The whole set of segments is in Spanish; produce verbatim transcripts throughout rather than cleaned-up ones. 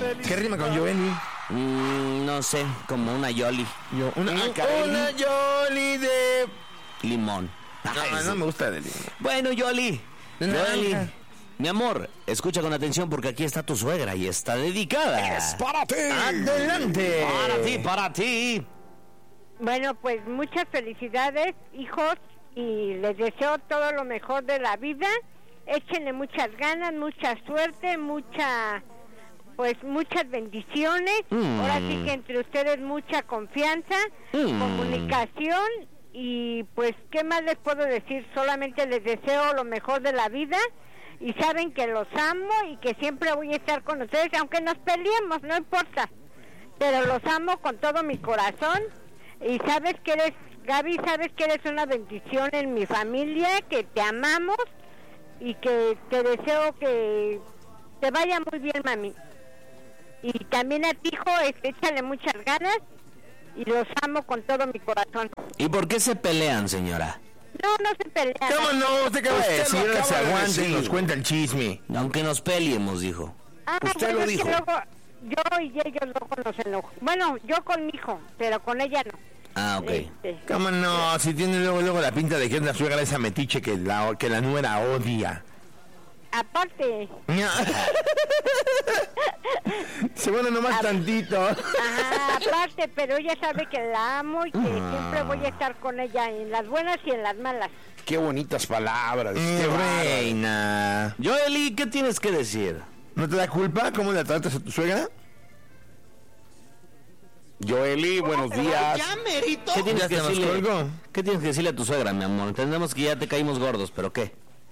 ¿Qué rima con Joeli? Mm, no sé, como una Yoli. Yo, una, Mm, una Yoli de... Limón. No, Ay, no me gusta de limón. Bueno, Yoli. De Yoli. naranja. Mi amor, escucha con atención porque aquí está tu suegra y está dedicada. ¡Es para ti! ¡Adelante! Para ti, para ti. Bueno, pues muchas felicidades, hijos, y les deseo todo lo mejor de la vida. Échenle muchas ganas, mucha suerte, mucha, pues muchas bendiciones. Mm. Ahora sí que entre ustedes mucha confianza, Mm. comunicación, y pues, ¿qué más les puedo decir? Solamente les deseo lo mejor de la vida, y saben que los amo y que siempre voy a estar con ustedes, aunque nos peleemos, no importa, pero los amo con todo mi corazón. Y sabes que eres, Gaby, sabes que eres una bendición en mi familia, que te amamos y que te deseo que te vaya muy bien, mami. Y también a ti, hijo, es- échale muchas ganas y los amo con todo mi corazón. ¿Y por qué se pelean, señora? No, no se pelean. ¿Cómo no? Usted acaba de Usted lo decir, ahora se acaba de aguanta y decir. nos cuenta el chisme. Aunque nos peleemos, dijo. Ah, Usted bueno, lo es que dijo. luego yo y ellos luego nos enojo. Bueno, yo con mi hijo, pero con ella no. Ah, ok. Este, ¿Cómo no? Si tiene luego luego la pinta de que es la suegra esa metiche que la, que la nuera odia. aparte, Se bueno nomás tantito. ajá, aparte, pero ella sabe que la amo y que siempre voy a estar con ella en las buenas y en las malas. Qué bonitas palabras. Mi qué bárbaro. reina. Joeli, ¿qué tienes que decir? ¿No te da culpa cómo la tratas a tu suegra? Joeli, buenos días. ¿Qué tienes ¿Ya que te nos decirle? colgó? ¿Qué tienes que decirle a tu suegra, mi amor? Entendemos que ya te caímos gordos, ¿pero qué?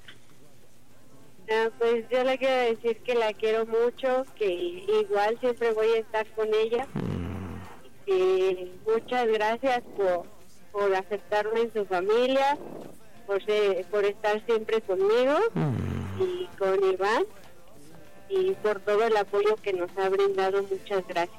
Ah, pues yo le quiero decir que la quiero mucho, que igual siempre voy a estar con ella. Y muchas gracias por, por aceptarme en su familia, por, ser- por estar siempre conmigo y con Iván, y por todo el apoyo que nos ha brindado. Muchas gracias.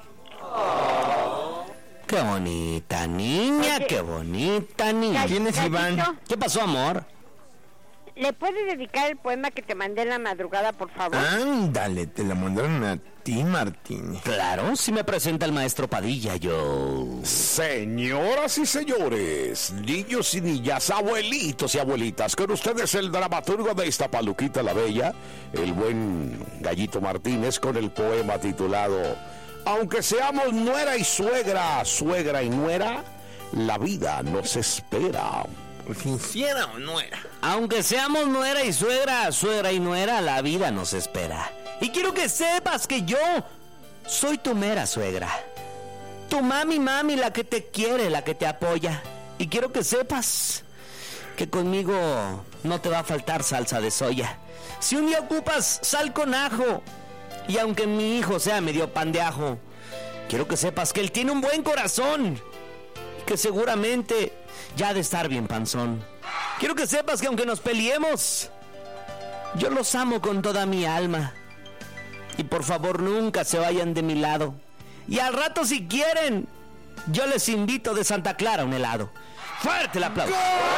Qué bonita niña, Oye. qué bonita niña. Call- ¿Quién es Iván? Gatito, ¿Qué pasó, amor? ¿le puedes dedicar el poema que te mandé en la madrugada, por favor? Ándale, te la mandaron a ti, Martín. Claro, si me presenta el maestro Padilla, yo... Señoras y señores, niños y niñas, abuelitos y abuelitas, con ustedes el dramaturgo de esta Paluquita la Bella, el buen Gallito Martínez, con el poema titulado Aunque seamos nuera y suegra, suegra y nuera, la vida nos espera. ¿Sincera o no era? Aunque seamos nuera y suegra, suegra y nuera, la vida nos espera. Y quiero que sepas que yo soy tu mera suegra. Tu mami, mami, la que te quiere, la que te apoya. Y quiero que sepas que conmigo no te va a faltar salsa de soya. Si un día ocupas sal con ajo, y aunque mi hijo sea medio pan de ajo, quiero que sepas que él tiene un buen corazón, que seguramente ya ha de estar bien panzón. Quiero que sepas que aunque nos peleemos, yo los amo con toda mi alma. Y por favor nunca se vayan de mi lado. Y al rato si quieren, yo les invito de Santa Clara un helado. ¡Fuerte el aplauso!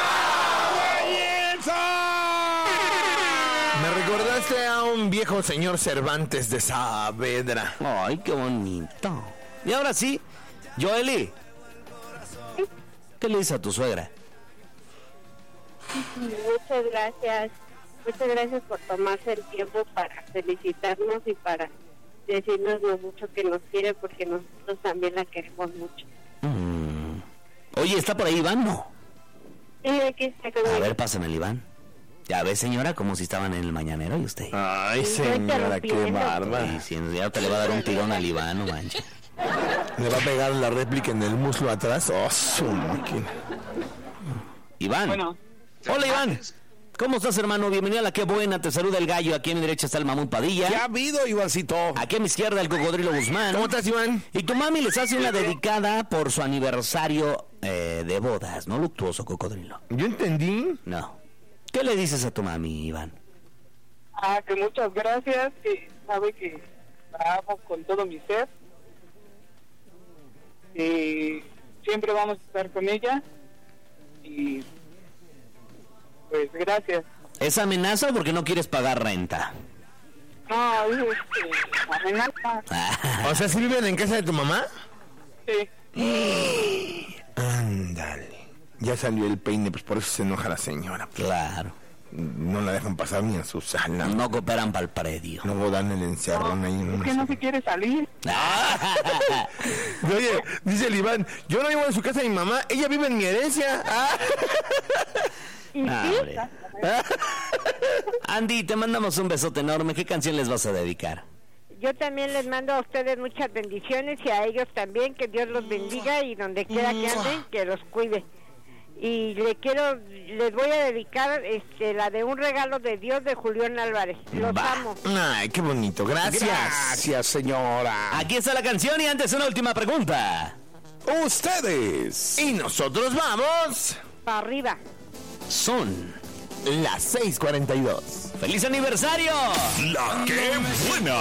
Me recordaste a un viejo señor Cervantes de Saavedra. ¡Ay, qué bonito! Y ahora sí, Joeli, ¿qué le dices a tu suegra? Muchas gracias. Muchas gracias por tomarse el tiempo para felicitarnos y para decirnos lo mucho que nos quiere, porque nosotros también la queremos mucho. Mm. Oye, ¿está por ahí Iván? No. Y aquí está conmigo. A ver, pásame el Iván. Ya ves, señora, como si estaban en el mañanero y usted. Ay, Estoy señora, qué interrumpiendo. barba. Y si ya te le va a dar un tirón al Iván, no manches. Le va a pegar la réplica en el muslo atrás. Oh, su máquina. Iván. Bueno. Hola, Iván. ¿Cómo estás, hermano? Bienvenido a La Qué Buena. Te saluda el gallo. Aquí a mi derecha está el Mamut Padilla. ¿Qué ha habido, Ivancito? Aquí a mi izquierda el Cocodrilo Guzmán. ¿Cómo estás, Iván? Y tu mami les hace una dedicada por su aniversario eh, de bodas, ¿no? Luctuoso, Cocodrilo. Yo entendí. No. ¿Qué le dices a tu mami, Iván? Ah, que muchas gracias, que sabe que la amo con todo mi ser. Y siempre vamos a estar con ella. Y pues gracias. ¿Es amenaza o porque no quieres pagar renta? No, es este, amenaza. O sea, ¿sí viven en casa de tu mamá? Sí. Ándale. Ya salió el peine, pues por eso se enoja la señora. Claro. No la dejan pasar ni en su sala. No cooperan para el predio. Luego dan el encerrón ahí en Es una que no se quiere salir. Oye, dice el Iván, yo no vivo en su casa de mi mamá, ella vive en mi herencia. Ah. Y Ah, sí, hombre. Andy, te mandamos un besote enorme. ¿Qué canción les vas a dedicar? yo también les mando a ustedes muchas bendiciones y a ellos también, que Dios los bendiga y donde quiera que anden, que los cuide. Y le quiero, les voy a dedicar este, la de Un regalo de Dios de Julián Álvarez. Los Va. amo. Ay, qué bonito, gracias. Gracias, señora. Aquí está la canción y antes una última pregunta. Ustedes. Y nosotros vamos. Para arriba. Son. Las seis cuarenta y dos. ¡Feliz aniversario! La que buena.